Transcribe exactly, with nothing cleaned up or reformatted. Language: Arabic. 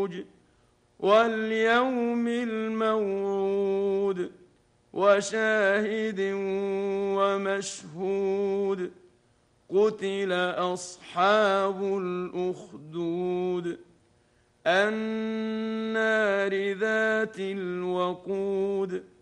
المفروج واليوم الموعود وشاهد ومشهود قتل أصحاب الأخدود النار ذات الوقود